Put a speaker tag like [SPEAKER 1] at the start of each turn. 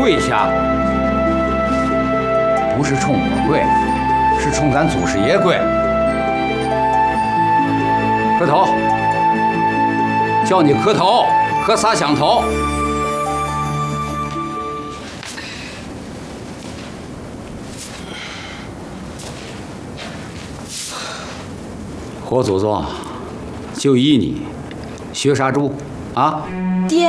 [SPEAKER 1] 跪下，不是冲我跪，是冲咱祖师爷跪。磕头，叫你磕头，磕仨响头。活祖宗，就依你，学杀猪啊！